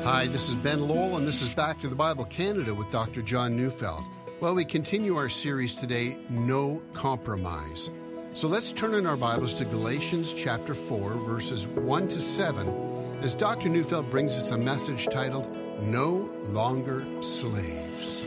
Hi, this is Ben Lowell, and this is Back to the Bible Canada with Dr. John Neufeld. Well, we continue our series today, No Compromise. So let's turn in our Bibles to Galatians chapter 4, verses 1 to 7, as Dr. Neufeld brings us a message titled, No Longer Slaves.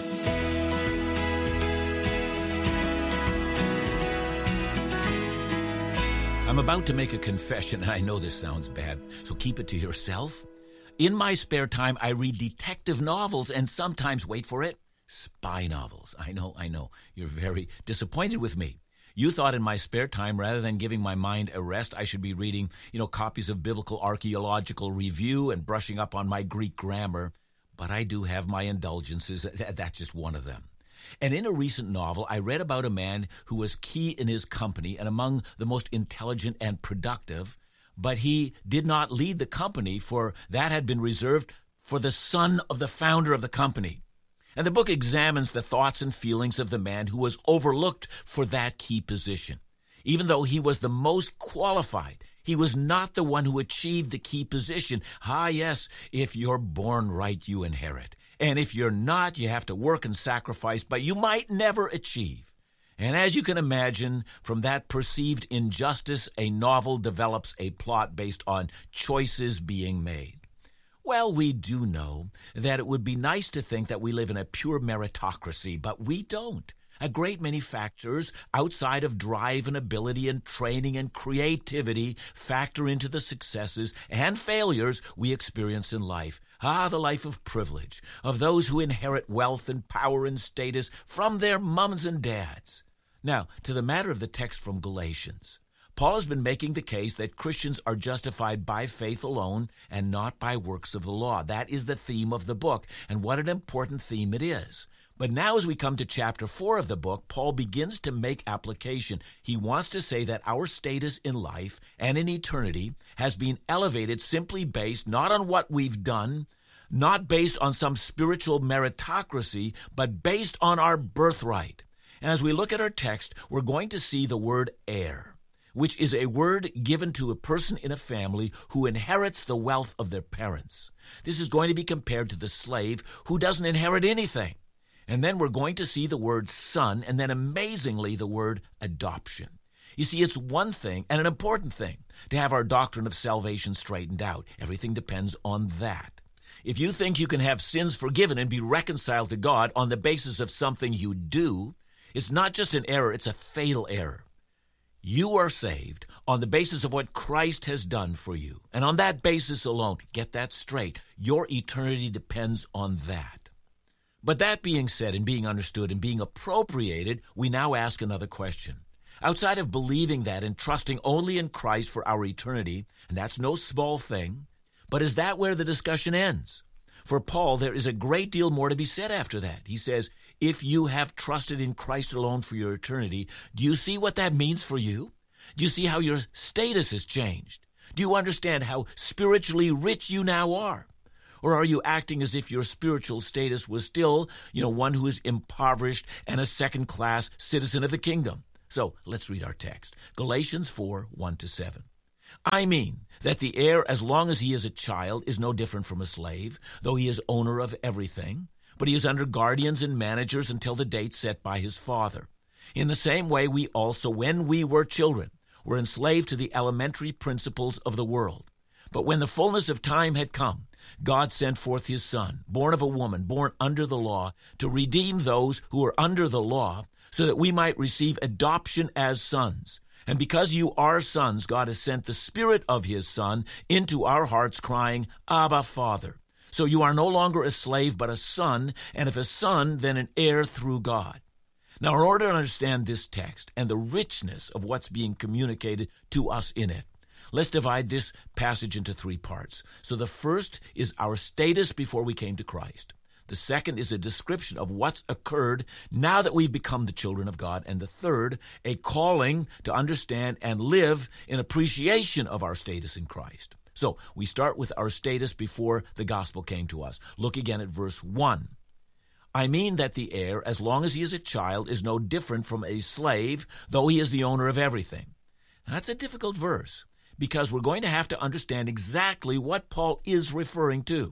I'm about to make a confession, and I know this sounds bad, so keep it to yourself. In my spare time, I read detective novels and sometimes, wait for it, spy novels. I know. You're very disappointed with me. You thought in my spare time, rather than giving my mind a rest, I should be reading, copies of Biblical Archaeological Review and brushing up on my Greek grammar. But I do have my indulgences. That's just one of them. And in a recent novel, I read about a man who was key in his company and among the most intelligent and productive, but he did not lead the company, for that had been reserved for the son of the founder of the company. And the book examines the thoughts and feelings of the man who was overlooked for that key position. Even though he was the most qualified, he was not the one who achieved the key position. Yes, if you're born right, you inherit. And if you're not, you have to work and sacrifice, but you might never achieve. And as you can imagine, from that perceived injustice, a novel develops a plot based on choices being made. Well, we do know that it would be nice to think that we live in a pure meritocracy, but we don't. A great many factors outside of drive and ability and training and creativity factor into the successes and failures we experience in life. The life of privilege, of those who inherit wealth and power and status from their mums and dads. Now, to the matter of the text from Galatians, Paul has been making the case that Christians are justified by faith alone and not by works of the law. That is the theme of the book, and what an important theme it is. But now as we come to chapter 4 of the book, Paul begins to make application. He wants to say that our status in life and in eternity has been elevated simply based not on what we've done, not based on some spiritual meritocracy, but based on our birthright. And as we look at our text, we're going to see the word heir, which is a word given to a person in a family who inherits the wealth of their parents. This is going to be compared to the slave who doesn't inherit anything. And then we're going to see the word son, and then amazingly the word adoption. You see, it's one thing, and an important thing, to have our doctrine of salvation straightened out. Everything depends on that. If you think you can have sins forgiven and be reconciled to God on the basis of something you do, it's not just an error, it's a fatal error. You are saved on the basis of what Christ has done for you. And on that basis alone, get that straight, your eternity depends on that. But that being said and being understood and being appropriated, we now ask another question. Outside of believing that and trusting only in Christ for our eternity, and that's no small thing, but is that where the discussion ends? For Paul, there is a great deal more to be said after that. He says, if you have trusted in Christ alone for your eternity, do you see what that means for you? Do you see how your status has changed? Do you understand how spiritually rich you now are? Or are you acting as if your spiritual status was still, one who is impoverished and a second-class citizen of the kingdom? So let's read our text. Galatians 4, 1 to 7. I mean that the heir, as long as he is a child, is no different from a slave, though he is owner of everything. But he is under guardians and managers until the date set by his father. In the same way, we also, when we were children, were enslaved to the elementary principles of the world. But when the fullness of time had come, God sent forth his Son, born of a woman, born under the law, to redeem those who are under the law, so that we might receive adoption as sons. And because you are sons, God has sent the Spirit of his Son into our hearts, crying, Abba, Father. So you are no longer a slave, but a son, and if a son, then an heir through God. Now, in order to understand this text and the richness of what's being communicated to us in it, let's divide this passage into 3 parts. So the first is our status before we came to Christ. The second is a description of what's occurred now that we've become the children of God. And the third, a calling to understand and live in appreciation of our status in Christ. So we start with our status before the gospel came to us. Look again at verse 1. I mean that the heir, as long as he is a child, is no different from a slave, though he is the owner of everything. Now, that's a difficult verse, because we're going to have to understand exactly what Paul is referring to.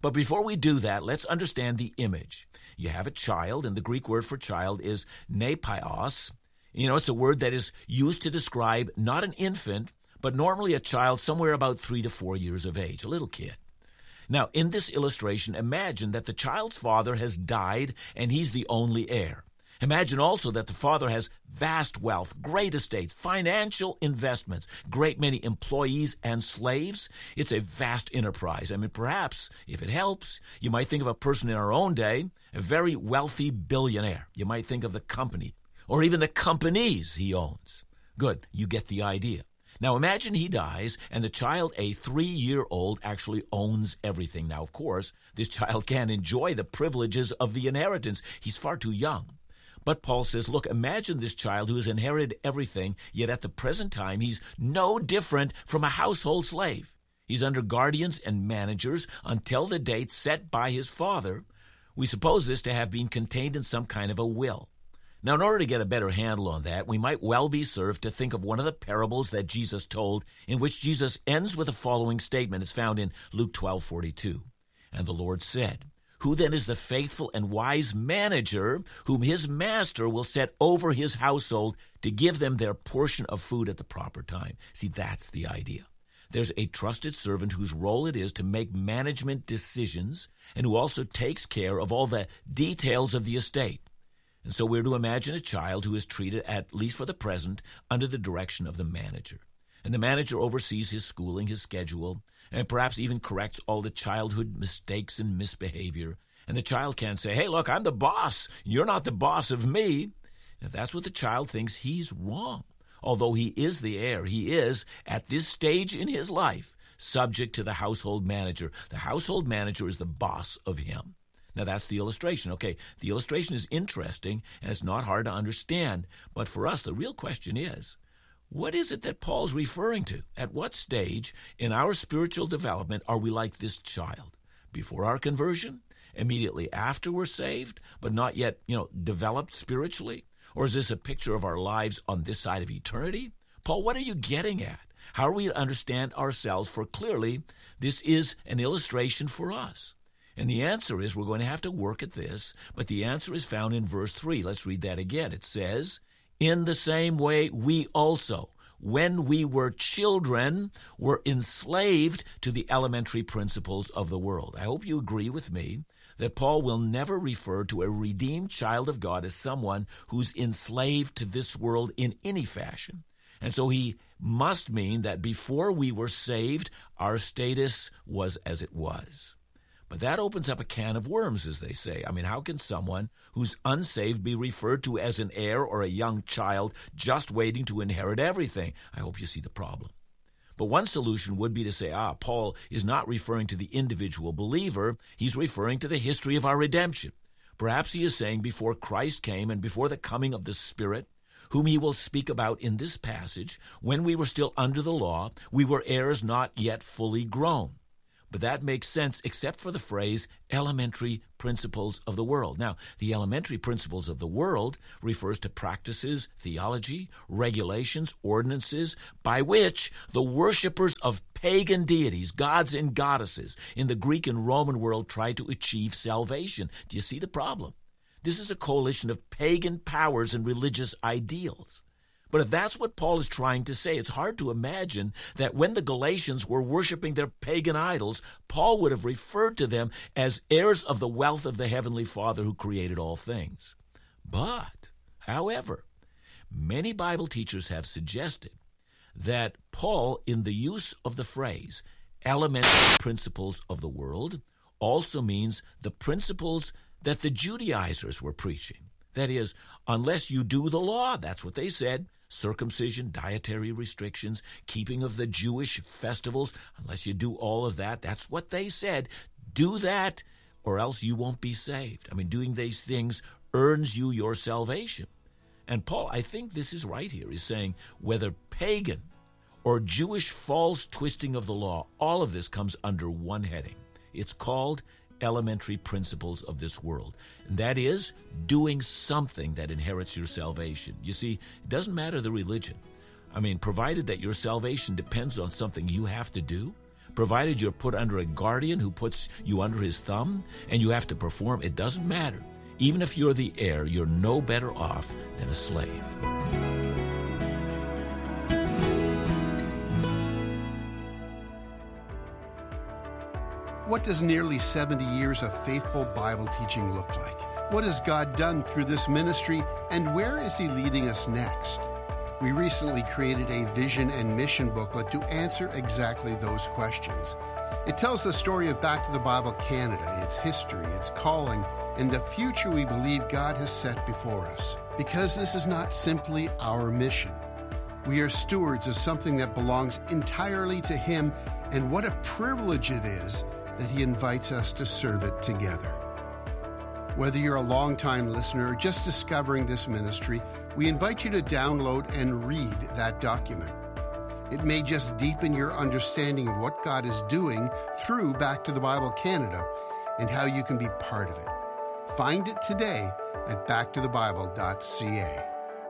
But before we do that, let's understand the image. You have a child, and the Greek word for child is nepios. It's a word that is used to describe not an infant, but normally a child somewhere about 3 to 4 years of age, a little kid. Now, in this illustration, imagine that the child's father has died and he's the only heir. Imagine also that the father has vast wealth, great estates, financial investments, great many employees and slaves. It's a vast enterprise. Perhaps, if it helps, you might think of a person in our own day, a very wealthy billionaire. You might think of the company, or even the companies he owns. Good, you get the idea. Now imagine he dies and the child, a 3-year-old, actually owns everything. Now, of course, this child can't enjoy the privileges of the inheritance. He's far too young. But Paul says, look, imagine this child who has inherited everything, yet at the present time he's no different from a household slave. He's under guardians and managers until the date set by his father. We suppose this to have been contained in some kind of a will. Now, in order to get a better handle on that, we might well be served to think of one of the parables that Jesus told, in which Jesus ends with the following statement. It's found in Luke 12:42. And the Lord said, "Who then is the faithful and wise manager whom his master will set over his household to give them their portion of food at the proper time?" See, that's the idea. There's a trusted servant whose role it is to make management decisions and who also takes care of all the details of the estate. And so we're to imagine a child who is treated, at least for the present, under the direction of the manager. And the manager oversees his schooling, his schedule, and perhaps even corrects all the childhood mistakes and misbehavior. And the child can't say, "Hey, look, I'm the boss. You're not the boss of me." And if that's what the child thinks, he's wrong. Although he is the heir, he is, at this stage in his life, subject to the household manager. The household manager is the boss of him. Now, that's the illustration. Okay, the illustration is interesting, and it's not hard to understand. But for us, the real question is, what is it that Paul's referring to? At what stage in our spiritual development are we like this child? Before our conversion? Immediately after we're saved, but not yet, developed spiritually? Or is this a picture of our lives on this side of eternity? Paul, what are you getting at? How are we to understand ourselves? For clearly, this is an illustration for us. And the answer is we're going to have to work at this, but the answer is found in verse 3. Let's read that again. It says, "In the same way we also, when we were children, were enslaved to the elementary principles of the world." I hope you agree with me that Paul will never refer to a redeemed child of God as someone who's enslaved to this world in any fashion. And so he must mean that before we were saved, our status was as it was. But that opens up a can of worms, as they say. How can someone who's unsaved be referred to as an heir or a young child just waiting to inherit everything? I hope you see the problem. But one solution would be to say, Paul is not referring to the individual believer. He's referring to the history of our redemption. Perhaps he is saying before Christ came and before the coming of the Spirit, whom he will speak about in this passage, when we were still under the law, we were heirs not yet fully grown. But that makes sense except for the phrase elementary principles of the world. Now, the elementary principles of the world refers to practices, theology, regulations, ordinances, by which the worshipers of pagan deities, gods and goddesses, in the Greek and Roman world try to achieve salvation. Do you see the problem? This is a coalition of pagan powers and religious ideals. But if that's what Paul is trying to say, it's hard to imagine that when the Galatians were worshiping their pagan idols, Paul would have referred to them as heirs of the wealth of the Heavenly Father who created all things. But, however, many Bible teachers have suggested that Paul, in the use of the phrase elementary principles of the world, also means the principles that the Judaizers were preaching. That is, unless you do the law, that's what they said, circumcision, dietary restrictions, keeping of the Jewish festivals, unless you do all of that, that's what they said. Do that, or else you won't be saved. Doing these things earns you your salvation. And Paul, I think this is right here, is saying whether pagan or Jewish false twisting of the law, all of this comes under one heading. It's called elementary principles of this world. And that is doing something that inherits your salvation. You see, it doesn't matter the religion. Provided that your salvation depends on something you have to do, provided you're put under a guardian who puts you under his thumb and you have to perform, it doesn't matter. Even if you're the heir, you're no better off than a slave. What does nearly 70 years of faithful Bible teaching look like? What has God done through this ministry, and where is He leading us next? We recently created a vision and mission booklet to answer exactly those questions. It tells the story of Back to the Bible Canada, its history, its calling, and the future we believe God has set before us. Because this is not simply our mission. We are stewards of something that belongs entirely to Him, and what a privilege it is that He invites us to serve it together. Whether you're a longtime listener or just discovering this ministry, we invite you to download and read that document. It may just deepen your understanding of what God is doing through Back to the Bible Canada and how you can be part of it. Find it today at backtothebible.ca.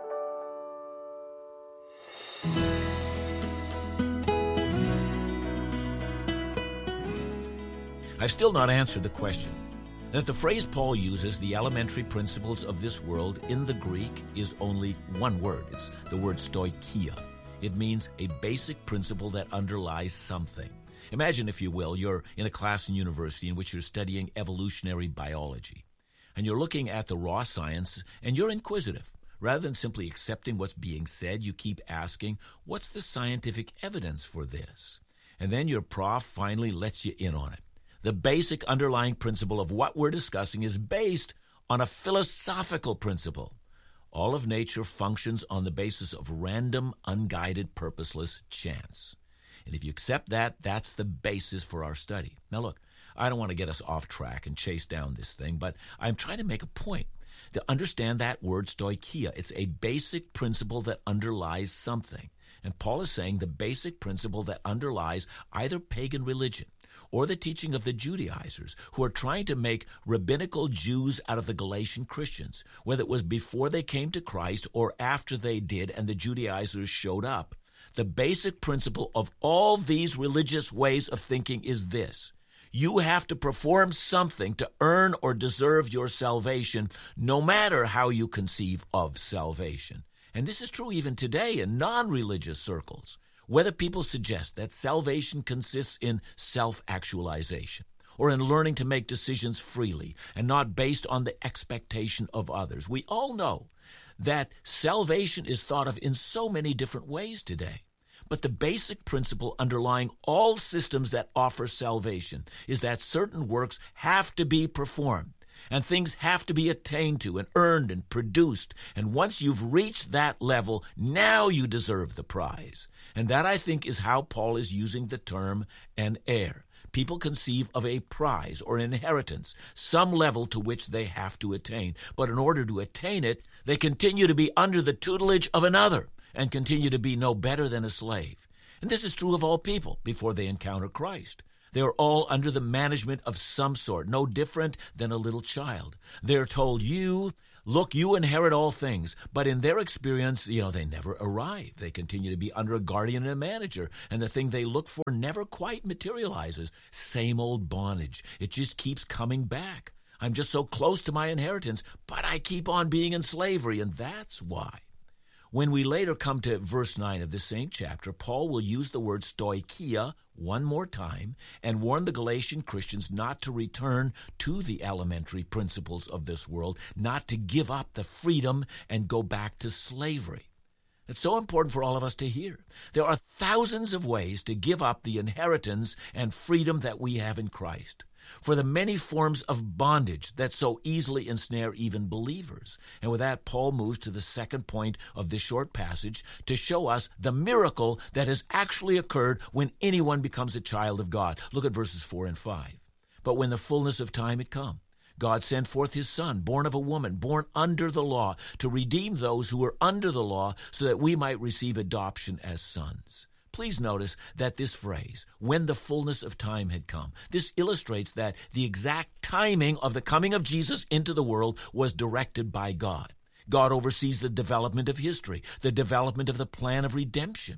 I've still not answered the question. That the phrase Paul uses, the elementary principles of this world, in the Greek is only one word. It's the word stoicheia. It means a basic principle that underlies something. Imagine, if you will, you're in a class in university in which you're studying evolutionary biology. And you're looking at the raw science, and you're inquisitive. Rather than simply accepting what's being said, you keep asking, what's the scientific evidence for this? And then your prof finally lets you in on it. The basic underlying principle of what we're discussing is based on a philosophical principle. All of nature functions on the basis of random, unguided, purposeless chance. And if you accept that, that's the basis for our study. Now look, I don't want to get us off track and chase down this thing, but I'm trying to make a point. To understand that word stoicheia, it's a basic principle that underlies something. And Paul is saying the basic principle that underlies either pagan religion or the teaching of the Judaizers, who are trying to make rabbinical Jews out of the Galatian Christians, whether it was before they came to Christ or after they did and the Judaizers showed up. The basic principle of all these religious ways of thinking is this: you have to perform something to earn or deserve your salvation, no matter how you conceive of salvation. And this is true even today in non-religious circles. Whether people suggest that salvation consists in self-actualization or in learning to make decisions freely and not based on the expectation of others, we all know that salvation is thought of in so many different ways today. But the basic principle underlying all systems that offer salvation is that certain works have to be performed and things have to be attained to and earned and produced. And once you've reached that level, now you deserve the prize. And that, I think, is how Paul is using the term an heir. People conceive of a prize or inheritance, some level to which they have to attain. But in order to attain it, they continue to be under the tutelage of another and continue to be no better than a slave. And this is true of all people before they encounter Christ. They are all under the management of some sort, no different than a little child. They're told, you inherit all things. But in their experience, they never arrive. They continue to be under a guardian and a manager, and the thing they look for never quite materializes. Same old bondage. It just keeps coming back. I'm just so close to my inheritance, but I keep on being in slavery, and that's why. When we later come to verse 9 of this same chapter, Paul will use the word stoicheia one more time and warn the Galatian Christians not to return to the elementary principles of this world, not to give up the freedom and go back to slavery. It's so important for all of us to hear. There are thousands of ways to give up the inheritance and freedom that we have in Christ, for the many forms of bondage that so easily ensnare even believers. And with that, Paul moves to the second point of this short passage to show us the miracle that has actually occurred when anyone becomes a child of God. Look at verses 4 and 5. But when the fullness of time had come, God sent forth his Son, born of a woman, born under the law, to redeem those who were under the law, so that we might receive adoption as sons. Please notice that this phrase, when the fullness of time had come, this illustrates that the exact timing of the coming of Jesus into the world was directed by God. God oversees the development of history, the development of the plan of redemption.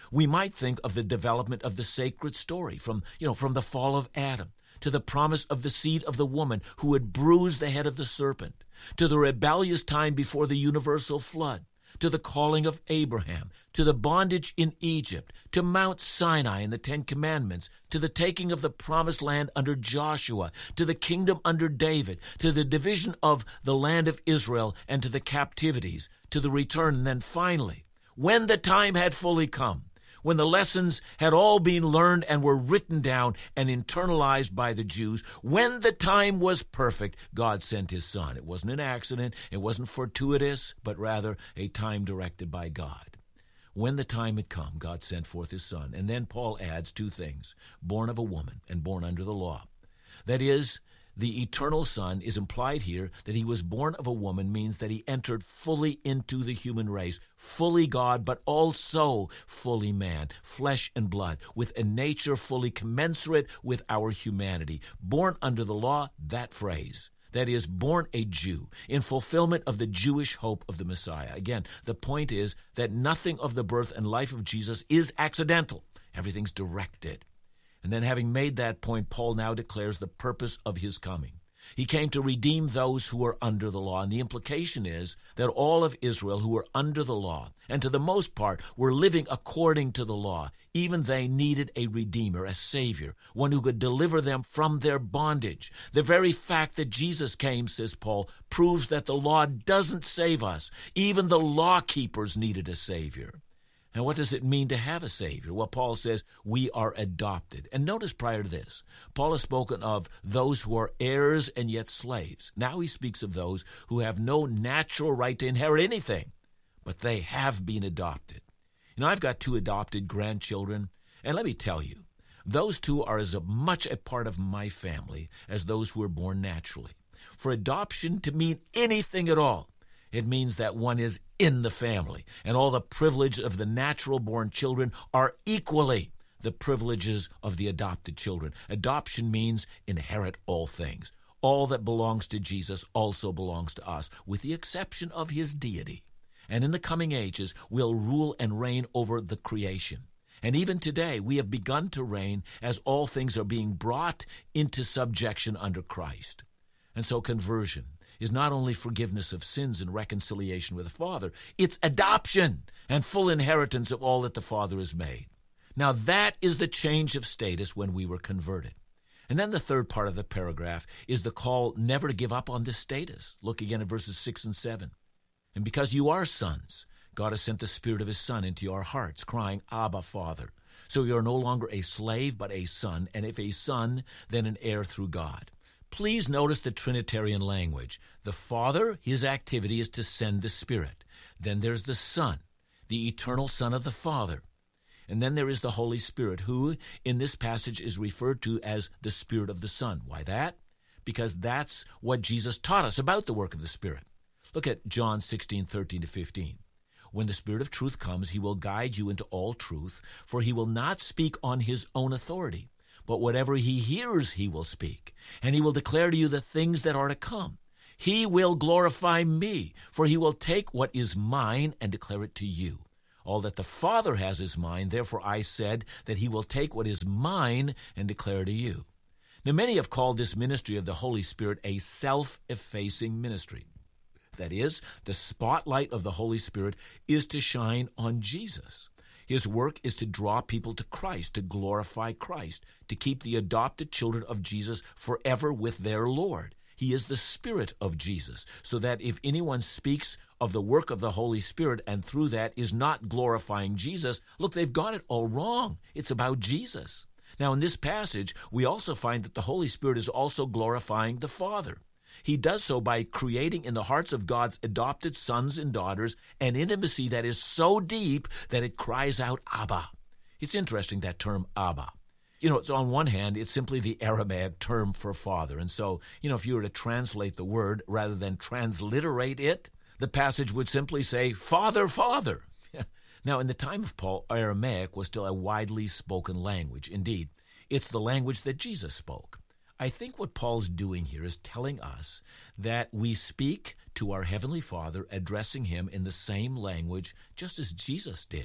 We might think of the development of the sacred story from the fall of Adam, to the promise of the seed of the woman who would bruise the head of the serpent, to the rebellious time before the universal flood, to the calling of Abraham, to the bondage in Egypt, to Mount Sinai and the Ten Commandments, to the taking of the promised land under Joshua, to the kingdom under David, to the division of the land of Israel and to the captivities, to the return, and then finally, when the time had fully come, when the lessons had all been learned and were written down and internalized by the Jews, when the time was perfect, God sent his Son. It wasn't an accident, it wasn't fortuitous, but rather a time directed by God. When the time had come, God sent forth his Son. And then Paul adds two things: born of a woman and born under the law. That is, the eternal Son is implied here. That he was born of a woman means that he entered fully into the human race, fully God, but also fully man, flesh and blood, with a nature fully commensurate with our humanity. Born under the law, that phrase. That is, born a Jew, in fulfillment of the Jewish hope of the Messiah. Again, the point is that nothing of the birth and life of Jesus is accidental. Everything's directed. And then having made that point, Paul now declares the purpose of his coming. He came to redeem those who were under the law. And the implication is that all of Israel who were under the law, and to the most part were living according to the law, even they needed a redeemer, a savior, one who could deliver them from their bondage. The very fact that Jesus came, says Paul, proves that the law doesn't save us. Even the law keepers needed a savior. Now, what does it mean to have a Savior? Well, Paul says we are adopted. And notice prior to this, Paul has spoken of those who are heirs and yet slaves. Now he speaks of those who have no natural right to inherit anything, but they have been adopted. You know, I've got 2 adopted grandchildren, and let me tell you, those 2 are as much a part of my family as those who were born naturally. For adoption to mean anything at all, it means that one is in the family, and all the privilege of the natural-born children are equally the privileges of the adopted children. Adoption means inherit all things. All that belongs to Jesus also belongs to us, with the exception of his deity. And in the coming ages, we'll rule and reign over the creation. And even today, we have begun to reign as all things are being brought into subjection under Christ. And so conversion is not only forgiveness of sins and reconciliation with the Father, it's adoption and full inheritance of all that the Father has made. Now that is the change of status when we were converted. And then the third part of the paragraph is the call never to give up on this status. Look again at verses 6 and 7. And because you are sons, God has sent the Spirit of his Son into your hearts, crying, Abba, Father. So you are no longer a slave, but a son, and if a son, then an heir through God. Please notice the Trinitarian language. The Father, his activity is to send the Spirit. Then there's the Son, the eternal Son of the Father. And then there is the Holy Spirit, who in this passage is referred to as the Spirit of the Son. Why that? Because that's what Jesus taught us about the work of the Spirit. Look at John 16:13-15. When the Spirit of truth comes, he will guide you into all truth, for he will not speak on his own authority, but whatever he hears he will speak, and he will declare to you the things that are to come. He will glorify me, for he will take what is mine and declare it to you. All that the Father has is mine, therefore I said that he will take what is mine and declare it to you. Now many have called this ministry of the Holy Spirit a self-effacing ministry. That is, the spotlight of the Holy Spirit is to shine on Jesus. His work is to draw people to Christ, to glorify Christ, to keep the adopted children of Jesus forever with their Lord. He is the Spirit of Jesus, so that if anyone speaks of the work of the Holy Spirit and through that is not glorifying Jesus, look, they've got it all wrong. It's about Jesus. Now, in this passage, we also find that the Holy Spirit is also glorifying the Father. He does so by creating in the hearts of God's adopted sons and daughters an intimacy that is so deep that it cries out, Abba. It's interesting, that term, Abba. You know, it's on one hand, it's simply the Aramaic term for father. And so, if you were to translate the word rather than transliterate it, the passage would simply say, Father, Father. Now, in the time of Paul, Aramaic was still a widely spoken language. Indeed, it's the language that Jesus spoke. I think what Paul's doing here is telling us that we speak to our Heavenly Father, addressing him in the same language just as Jesus did.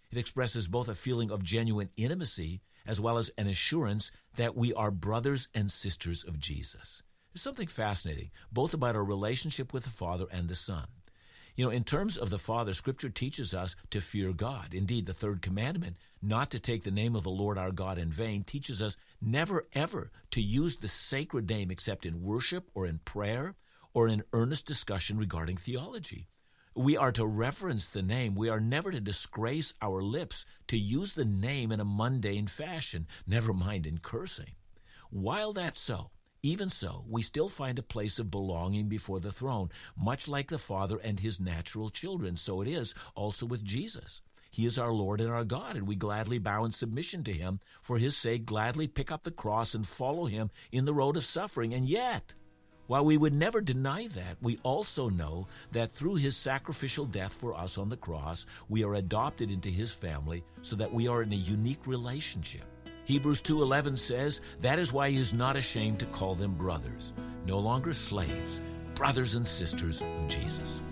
It expresses both a feeling of genuine intimacy as well as an assurance that we are brothers and sisters of Jesus. There's something fascinating, both about our relationship with the Father and the Son. In terms of the Father, Scripture teaches us to fear God. Indeed, the third commandment, not to take the name of the Lord our God in vain, teaches us never ever to use the sacred name except in worship or in prayer or in earnest discussion regarding theology. We are to reverence the name. We are never to disgrace our lips to use the name in a mundane fashion, never mind in cursing. While that's so, even so, we still find a place of belonging before the throne, much like the Father and his natural children. So it is also with Jesus. He is our Lord and our God, and we gladly bow in submission to him. For his sake, gladly pick up the cross and follow him in the road of suffering. And yet, while we would never deny that, we also know that through his sacrificial death for us on the cross, we are adopted into his family so that we are in a unique relationship. Hebrews 2:11 says, that is why he is not ashamed to call them brothers, no longer slaves, brothers and sisters of Jesus.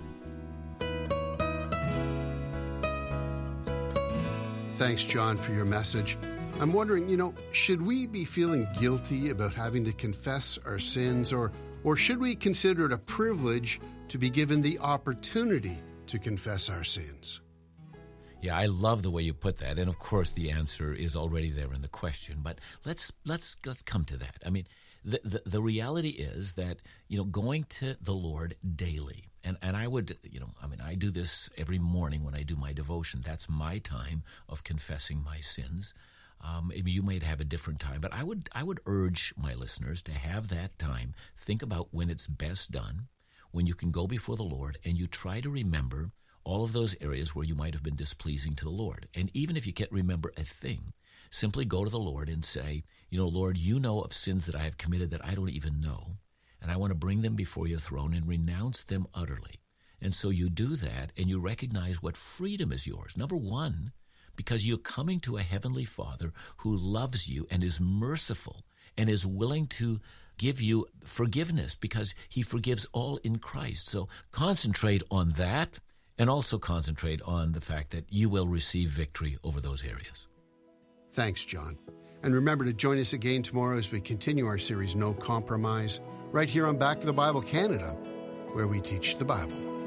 Thanks, John, for your message. I'm wondering, should we be feeling guilty about having to confess our sins, or should we consider it a privilege to be given the opportunity to confess our sins? Yeah, I love the way you put that. And of course, the answer is already there in the question. But let's come to that. I mean, the reality is that, going to the Lord daily, and I would, I do this every morning when I do my devotion. That's my time of confessing my sins. Maybe you might have a different time, but I would urge my listeners to have that time. Think about when it's best done, when you can go before the Lord and you try to remember all of those areas where you might have been displeasing to the Lord. And even if you can't remember a thing, simply go to the Lord and say, Lord, you know of sins that I have committed that I don't even know, and I want to bring them before your throne and renounce them utterly. And so you do that, and you recognize what freedom is yours. Number one, because you're coming to a heavenly Father who loves you and is merciful and is willing to give you forgiveness because he forgives all in Christ. So concentrate on that. And also concentrate on the fact that you will receive victory over those areas. Thanks, John. And remember to join us again tomorrow as we continue our series, No Compromise, right here on Back to the Bible Canada, where we teach the Bible.